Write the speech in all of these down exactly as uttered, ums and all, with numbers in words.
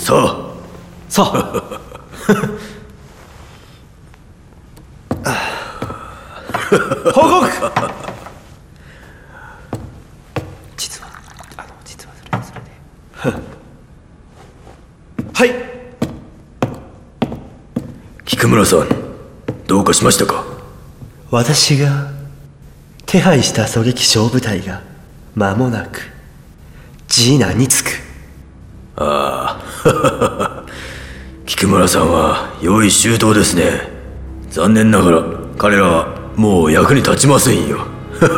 さあさあ報告。実はあの実はそれそれではい。 菊村さん、どうかしましたか？ 私が手配した狙撃小部隊が間もなくジーナに着く。 ああ菊村さんは良い周到ですね。残念ながら彼らはもう役に立ちませんよ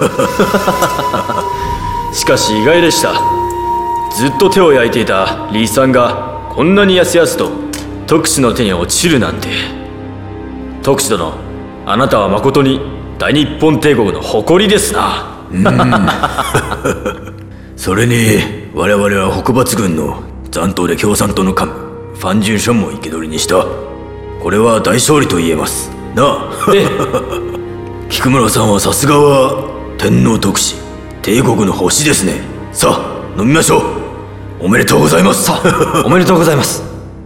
しかし意外でした。ずっと手を焼いていたリーさんがこんなにやすやすと特使の手に落ちるなんて。特使殿、あなたは誠に大日本帝国の誇りですな。 うんそれに我々は北伐軍の残党で共産党の幹部ファン・ジュンションも生け捕りにした。これは大勝利と言えますなあ。 ええ菊村さんはさすがは天皇特使、帝国の星ですね。さあ飲みましょう。おめでとうございます。 さあおめでとうございます。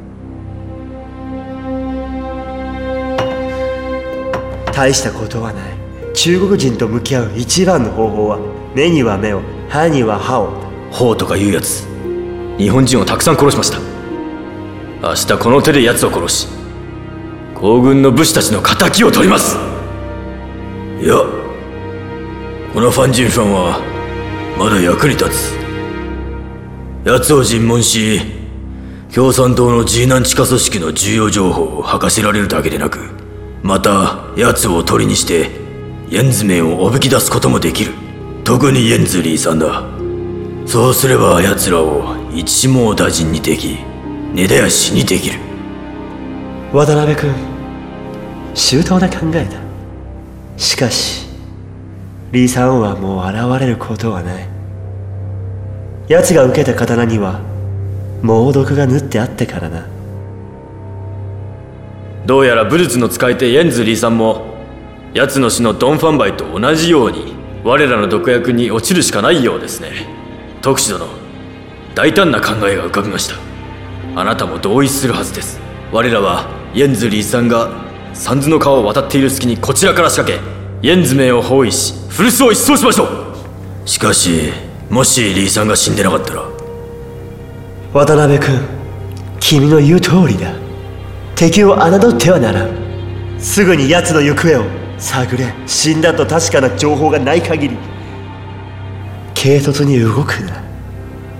大したことはない。中国人と向き合う一番の方法は目には目を歯には歯を。 ほうとかいうやつ、日本人をたくさん殺しました。明日この手で奴を殺し皇軍の武士たちの仇を取ります。 いや、このファン・ジンファンはまだ役に立つ。奴を尋問し共産党の G 難地下組織の重要情報を吐かせられるだけでなく、また奴を鳥にしてヤンズメンをおびき出すこともできる。特にヤンズリーさんだ。そうすれば奴らを一網打尽にでき根絶やしにできる。 渡辺君、周到な考えだ。しかし李さんはもう現れることはない。奴が受けた刀には猛毒が縫ってあってからな。 どうやら武術の使い手ヤンズリーさんも奴の死のドン・ファンバイと同じように我らの毒薬に落ちるしかないようですね。特使殿、大胆な考えが浮かびました。あなたも同意するはずです。我らはヤンズリーさんが三途の川を渡っている隙にこちらから仕掛けヤンズメンを包囲し古巣を一掃しましょう。 しかしもしリーさんが死んでなかったら。 渡辺君、君の言う通りだ。敵を侮ってはならん。すぐに奴の行方を探れ。死んだと確かな情報がない限り軽率に動くな。